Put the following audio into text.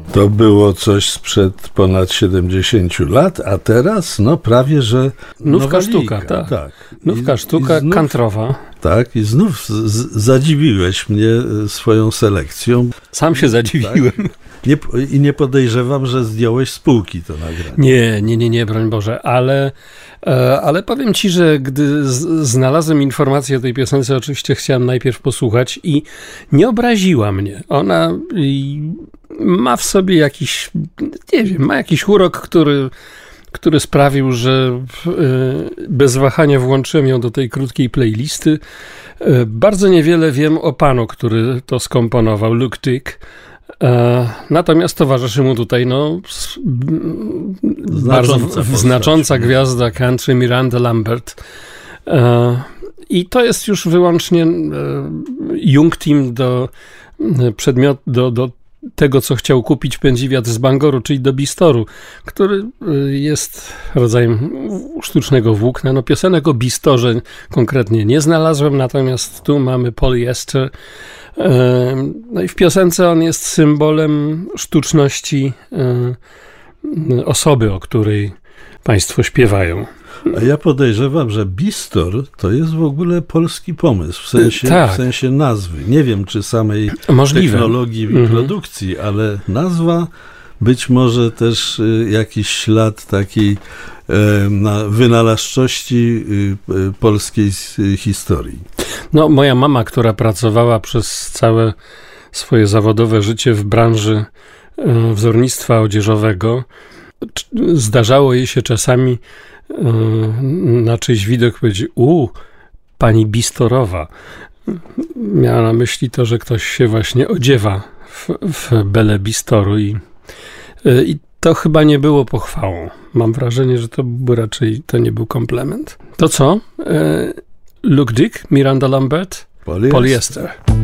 To było coś sprzed ponad 70 lat, a teraz prawie, że nówka sztuka, tak. Nówka sztuka, znów, kantrowa. Tak, i znów zadziwiłeś mnie swoją selekcją. Sam się zadziwiłem. Tak? I nie podejrzewam, że zdjąłeś z półki to nagranie. Nie, broń Boże, ale powiem ci, że gdy znalazłem informację o tej piosence, oczywiście chciałem najpierw posłuchać i nie obraziła mnie. Ona ma w sobie jakiś, ma jakiś urok, który sprawił, że bez wahania włączyłem ją do tej krótkiej playlisty. Bardzo niewiele wiem o panu, który to skomponował, Luke Dick. Natomiast towarzyszy mu tutaj bardzo znacząca gwiazda country Miranda Lambert. I to jest już wyłącznie Young Team do tego, co chciał kupić pędziwiat z Bangoru, czyli do Bistoru, który jest rodzajem sztucznego włókna. Piosenek o Bistorze konkretnie nie znalazłem, natomiast tu mamy Polyester. No i w piosence on jest symbolem sztuczności osoby, o której państwo śpiewają. A ja podejrzewam, że Bistor to jest w ogóle polski pomysł, w sensie nazwy. Nie wiem, czy samej technologii produkcji, ale nazwa, być może też jakiś ślad takiej wynalazczości polskiej historii. Moja mama, która pracowała przez całe swoje zawodowe życie w branży wzornictwa odzieżowego, zdarzało jej się czasami na czyjś widok powiedzieć: pani Bistorowa. Miała na myśli to, że ktoś się właśnie odziewa w bele Bistoru i to chyba nie było pochwałą. Mam wrażenie, że to nie był komplement. To co? Luke Dick, Miranda Lambert, Polyester.